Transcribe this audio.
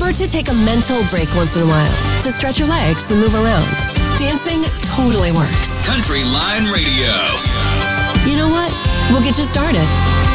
or to take a mental break once in a while to stretch your legs and move around. Dancing totally works. Country Line Radio. You know what? We'll get you started.